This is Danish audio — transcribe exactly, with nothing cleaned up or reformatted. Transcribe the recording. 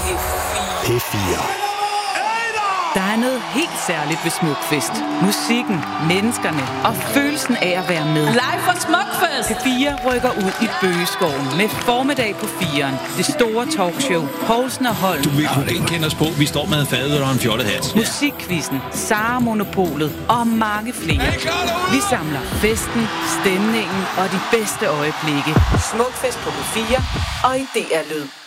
P fire. Der er noget helt særligt ved Smukfest. Musikken, menneskerne og følelsen af at være med. Live fra Smukfest! P fire rykker ud i Bøgeskoven med formiddag på firen. Det store talkshow. Poulsen og Holm. Du vil kunne genkende os på. Vi står med en fadøl og en fjollet hat. Musikquizzen, Sara Monopolet og mange flere. Vi samler festen, stemningen og de bedste øjeblikke. Smukfest på P fire og i D R Lyd.